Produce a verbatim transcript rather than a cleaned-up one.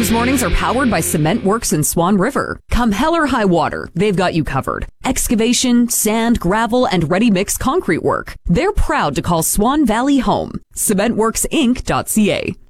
News Mornings are powered by Cement Works in Swan River. Come hell or high water, they've got you covered. Excavation, sand, gravel, and ready-mix concrete work. They're proud to call Swan Valley home. cement works inc dot c a.